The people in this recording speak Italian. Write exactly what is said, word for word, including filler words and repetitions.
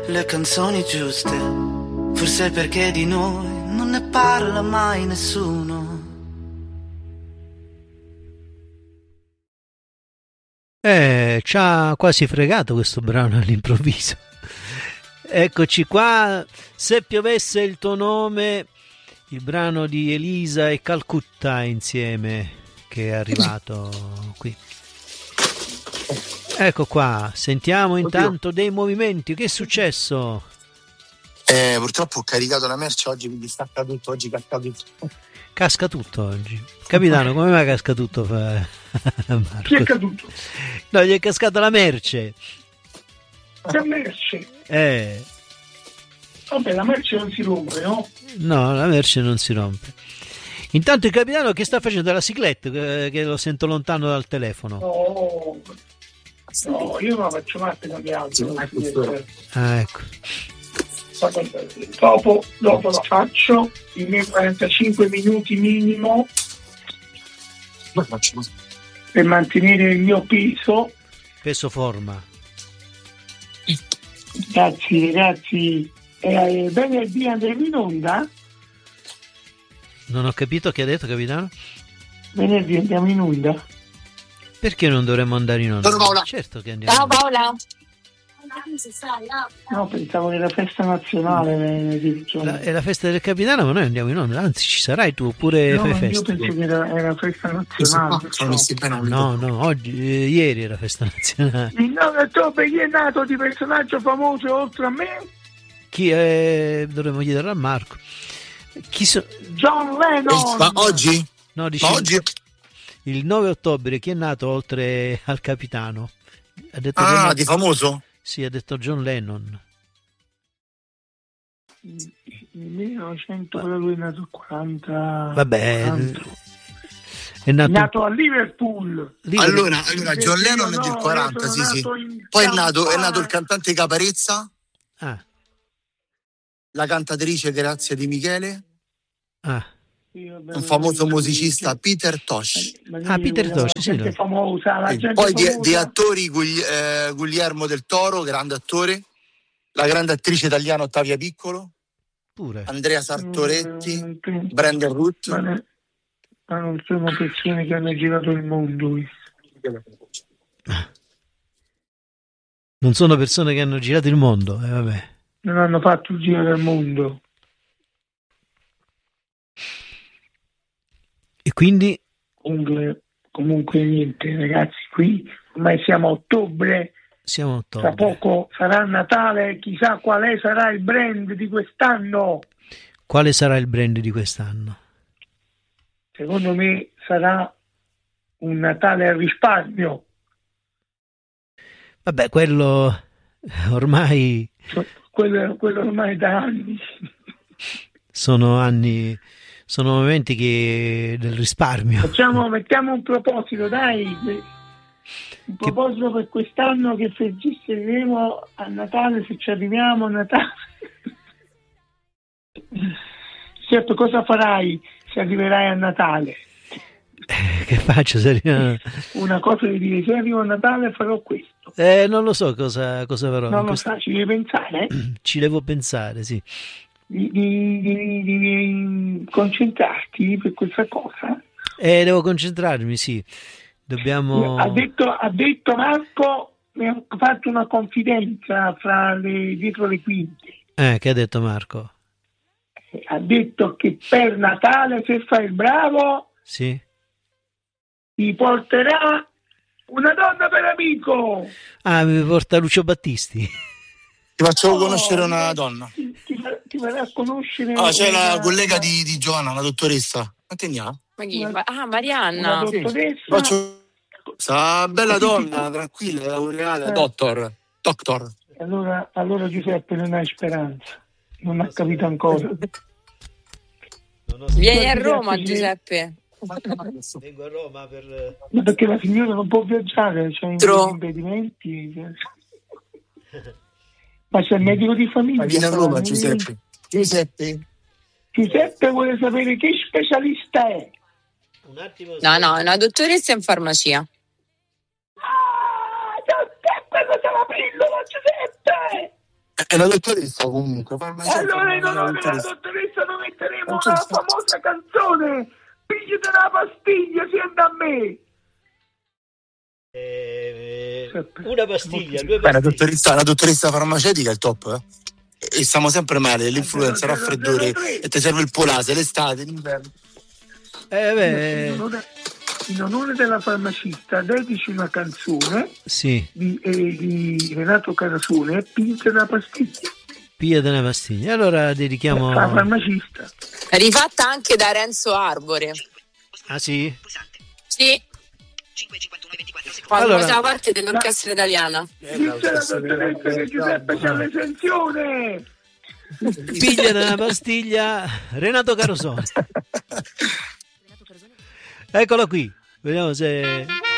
le canzoni giuste, forse perché di noi non ne parla mai nessuno. Eh, ci ha quasi fregato questo brano all'improvviso. Eccoci qua, Se piovesse il tuo nome, il brano di Elisa e Calcutta insieme, che è arrivato qui. Ecco qua, sentiamo intanto dei movimenti. Che è successo? Eh, purtroppo ho caricato la merce oggi, quindi stacca tutto, oggi casca tutto. Casca tutto oggi. Capitano, come mai casca tutto? Marco? Chi è caduto? No, gli è cascata la merce. La merce? Eh. Vabbè, la merce non si rompe, no? No, la merce non si rompe. Intanto il capitano che sta facendo la ciclette, che, che lo sento lontano dal telefono. No, no, io non la faccio parte con gli altri. Ah, ecco. Dopo, dopo la faccio, i miei quarantacinque minuti minimo per mantenere il mio peso. Peso forma. Grazie ragazzi. Eh, venerdì andremo in onda? Non ho capito che ha detto, capitano. Venerdì andiamo in onda. Perché non dovremmo andare in onda? Ciao Paola. Certo che andiamo. Ciao Paola. No, pensavo che era festa nazionale venerdì. La, è la festa del capitano, ma noi andiamo in onda. Anzi, ci sarai tu oppure no, fai io festa? Io penso che era, era festa nazionale. No, no, oggi, eh, ieri era festa nazionale. Il nove ottobre chi è nato di personaggio famoso oltre a me? Chi è? Dovremmo chiedere a Marco. Chi so... John Lennon. Ma oggi? No, dice... Ma oggi? Il nove ottobre chi è nato oltre al capitano? Ha detto ah, John... di famoso? Sì, ha detto John Lennon. Nel millenovecento, però lui è nato quaranta. Vabbè, quaranta. È nato... È nato a Liverpool. Liverpool. Allora, allora John Lennon no, è del quaranta, sì, sì. in Poi è nato, è nato il cantante Caparezza, Ah. la cantatrice Grazia Di Michele, Ah. un famoso musicista Peter Tosh. Ah, Peter Tosh, sì. La famosa, la gente poi di, famosa. di attori Gugli, eh, Guglielmo del Toro, grande attore, la grande attrice italiana Ottavia Piccolo, pure Andrea Sartoretti, Mm, mm, Brandon Root. Ma, ne, ma non sono persone che hanno girato il mondo. Non sono persone che hanno girato il mondo, eh, vabbè. Non hanno fatto il giro del mondo. E quindi? Comunque, comunque niente, ragazzi, qui ormai siamo a ottobre. Siamo a ottobre. Tra poco sarà Natale, chissà quale sarà il brand di quest'anno. Quale sarà il brand di quest'anno? Secondo me sarà un Natale al risparmio. Vabbè, quello ormai... Quello, quello ormai da anni. Sono anni... Sono momenti che del risparmio. Facciamo, mettiamo un proposito, dai. Un proposito che... per quest'anno che festeggeremo a Natale, se ci arriviamo a Natale. Certo, cosa farai se arriverai a Natale? Eh, che faccio se arrivo... Una cosa di dire, se arrivo a Natale farò questo. Eh, non lo so cosa, cosa farò. Non lo questo... sai, ci devi pensare? Ci devo pensare, sì. Di, di, di, di concentrarti per questa cosa? Eh, devo concentrarmi, sì. Dobbiamo... Ha detto, ha detto Marco, mi ha fatto una confidenza fra le, dietro le quinte. Eh, che ha detto Marco? Ha detto che per Natale, se fai il bravo, sì, ti porterà una donna per amico. Ah, mi porta Lucio Battisti. Ti faccio Oh, conoscere una donna. Ti, ti, ti farà conoscere. Ah, c'è una, la collega una, di, di Giovanna, una dottoressa. Quanti ne ha? Ma chi? Una- Ah, Marianna. una dottoressa. Faccio... Sta bella donna, tranquilla, laureata, Eh. doctor. Doctor. Allora, allora Giuseppe non hai speranza. Non ha capito ancora. Vieni a Roma, Giuseppe. Vengo a Roma per... Ma perché la signora non può viaggiare, c'è Tro- impedimenti. Ma c'è il medico di famiglia. Ma vieni a però, Roma, non- Giuseppe. Giuseppe. Giuseppe vuole sapere che specialista è. Un attimo. No, no, è una dottoressa in farmacia. Ah, Giuseppe, cosa la pillola, Giuseppe? È una dottoressa comunque. E allora in onore della dottoressa noi metteremo la famosa canzone Pigliate una pastiglia, senta a me. Eh, una pastiglia, due Beh, la pastiglie. dottoressa, la dottoressa farmaceutica è il top, eh? E stiamo sempre male, l'influenza, il raffreddore, e ti serve il polase, l'estate, l'inverno. Eh, beh, In onore, in onore della farmacista dedici una canzone sì, di, eh, di Renato Carasone, Pigliate una pastiglia. pigliate una pastiglia. Allora dedichiamo. La farmacista. Rifatta anche da Renzo Arbore. Ah sì? Sì. Quando Allora- faceva parte dell'orchestra italiana. Dice la dottoressa che Giuseppe c'ha l'esenzione. Pigliate una pastiglia, Renato Carosone. Eccolo qui, vediamo se